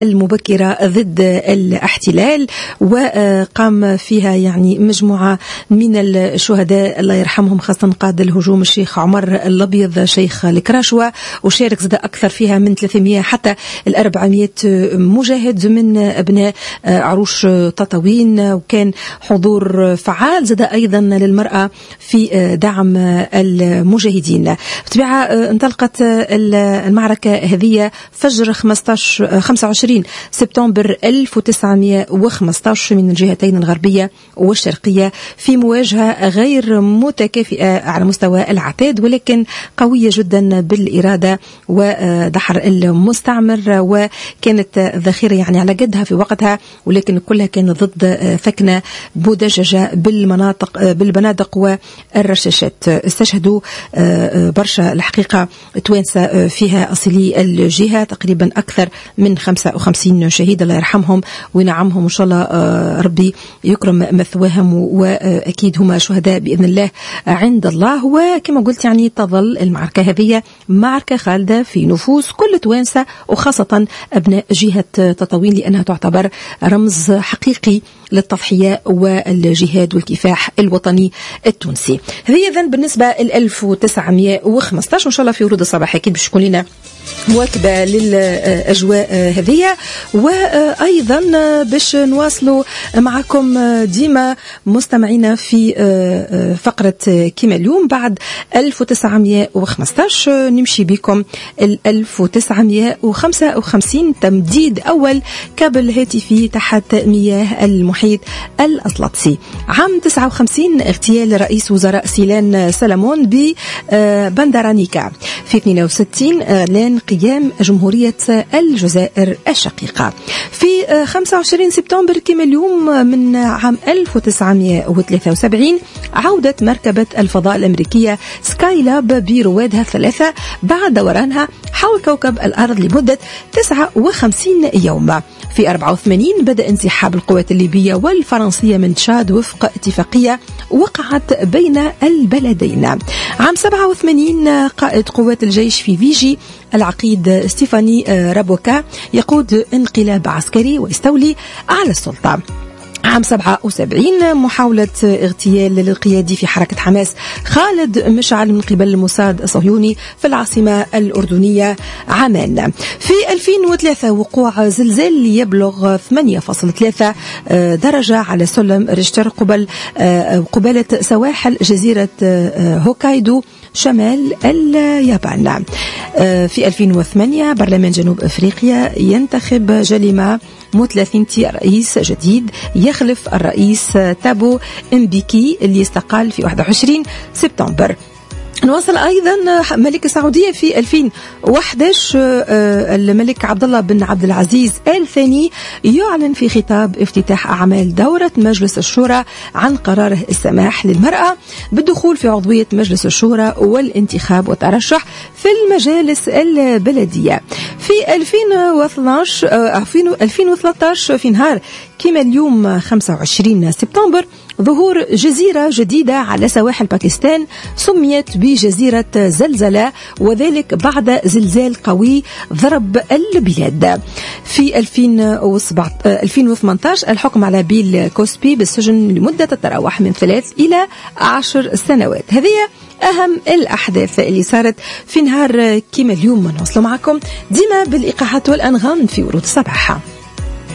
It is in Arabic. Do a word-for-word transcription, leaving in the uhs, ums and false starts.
المبكرة ضد الاحتلال، وقام فيها يعني مجموعة من الشهداء الله يرحمهم، خاصة قاد الهجوم الشيخ عمر الأبيض شيخ الكراشوة، وشارك زاد أكثر فيها من ثلاثمئة حتى أربعمئة مجاهد من أبناء عروش تطاوين، وكان حضور فعال زاد أيضا للمرأة في دعم المجاهدين. بطبيعة انطلقت المعركة هذه فجر خمسة وعشرين سبتمبر ألف وتسعمئة وخمسة عشر من الجهتين الغربية والشرقية في مواجهة غير متكافئة على مستوى العتاد، ولكن قوية جدا بالإرادة ودحر المستعمر، وكانت ذخيرة يعني على قدها في وقتها، ولكن كلها كانت ضد ثكنة مدججة بالمناطق بالبنادق والرشاشات. استشهدوا برشا الحقيقة توانسة فيها أصلي الجهة، تقريبا أكثر من خمسة وخمسين شهيد الله يرحمهم وينعمهم إن شاء الله، ربي يكرم مثواهم، وأكيد هم شهداء بإذن الله عند الله. وكما قلت يعني تظل المعركة هذه معركة خالدة في نفوس كل توانسة، وخاصة أبناء جهة تطاوين، لأنها تعتبر رمز حقيقي للتضحية والجهاد والكفاح الوطني التونسي. هذه إذن بالنسبة ل ألف وتسعمئة وخمسة عشر. إن شاء الله في ورود الصباح أكيد باش تكون لنا مواكبة للأجواء هذه، وأيضا باش نواصلوا معكم ديما مستمعينا في فقرة كما اليوم بعد ألف وتسعمئة وخمسة عشر نمشي بكم ال ألف وتسعمئة وخمسة وخمسين، تمديد أول كابل هاتفي تحت مياه المحيط الأطلسي. عام تسعة وخمسين اغتيال رئيس وزراء سيلان سلمون ببندرانيكا. في اثنين وستين اعلان قيام جمهورية الجزائر الشقيقة. في خمسة وعشرين سبتمبر كما اليوم من عام ألف وتسعمئة وثلاثة وسبعين عودة مركبة الفضاء الأمريكية سكاي لاب بروادها الثلاثة بعد دورانها حول كوكب الأرض لمدة تسعة وخمسين يوما. في أربعة وثمانين بدأ انسحاب القوات الليبية والفرنسية من تشاد وفق اتفاقية وقعت بين البلدين. عام سبعة وثمانين قائد قوات الجيش في فيجي العقيد ستيفاني رابوكا يقود انقلاب عسكري ويستولي على السلطة. عام سبعة وسبعين محاولة اغتيال للقيادي في حركة حماس خالد مشعل من قبل الموساد الصهيوني في العاصمة الأردنية عمان. في ألفين وثلاثة وقوع زلزال يبلغ ثمانية فاصلة ثلاثة درجة على سلم ريشتر قبل قبالة سواحل جزيرة هوكايدو شمال اليابان. في ألفين وثمانية برلمان جنوب أفريقيا ينتخب جليما موتلافينتي رئيس جديد يخلف الرئيس تابو إمبيكي اللي استقال في واحد وعشرين سبتمبر. نواصل أيضا ملك السعودية في ألفين وأحد عشر الملك عبد الله بن عبد العزيز آل ثاني يعلن في خطاب افتتاح أعمال دورة مجلس الشورى عن قراره السماح للمرأة بالدخول في عضوية مجلس الشورى والانتخاب والترشح في المجالس البلدية. في ألفين واثناشر ألفين وثلاثة عشر في نهار كما اليوم خمسة وعشرين سبتمبر ظهور جزيرة جديدة على سواحل باكستان سميت بجزيرة زلزلة، وذلك بعد زلزال قوي ضرب البلاد. في ألفين وثمانية عشر الحكم على بيل كوسبي بالسجن لمدة تتراوح من ثلاث إلى عشر سنوات. هذه أهم الأحداث اللي صارت في نهار كما اليوم. نوصل معكم ديما بالإيقاعات والأنغام في ورود الصباح.